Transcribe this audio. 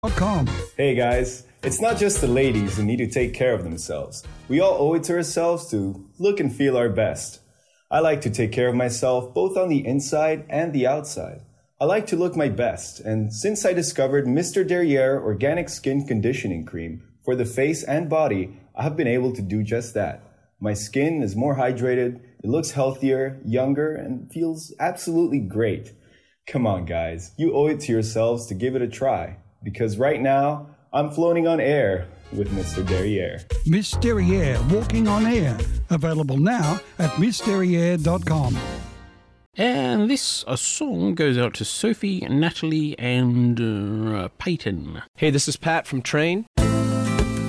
Com. Hey guys, it's not just the ladies who need to take care of themselves. We all owe it to ourselves to look and feel our best. I like to take care of myself both on the inside and the outside. I like to look my best, and since I discovered Mr. Derriere Organic Skin Conditioning Cream for the face and body, I have been able to do just that. My skin is more hydrated, it looks healthier, younger, and feels absolutely great. Come on guys, you owe it to yourselves to give it a try. Because right now, I'm floating on air with Mr. Derriere. Miss Derriere, walking on air. Available now at missderriere.com. And this song goes out to Sophie, Natalie, and Peyton. Hey, this is Pat from Train.